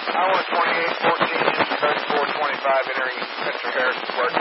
I want 2814, 3425 entering Mr. Harris's work.